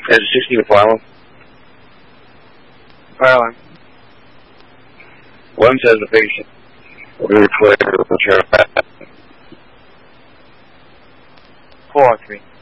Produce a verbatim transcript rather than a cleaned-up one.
Is it sixteen to fire alarm? Fire alarm. One says the patient. We're clear. four oh three.